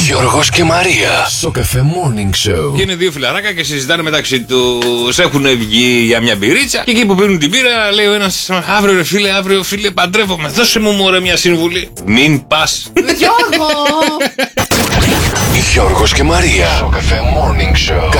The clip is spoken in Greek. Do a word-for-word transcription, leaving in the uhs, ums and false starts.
Γιώργος και Μαρία. Σοκαφέ Morning Show. Και είναι δύο φιλαράκια και συζητάνε μεταξύ τους. Έχουν βγει για μια μπυρίτσα. Και εκεί που πίνουν την μπύρα, λέει ο ένας: αύριο ρε φίλε, αύριο φίλε, παντρεύομαι. Δώσε μου μωρέ μια συμβουλή. Μην πας. Γιώργο! Γιώργος και Μαρία. Σοκαφέ Morning Show.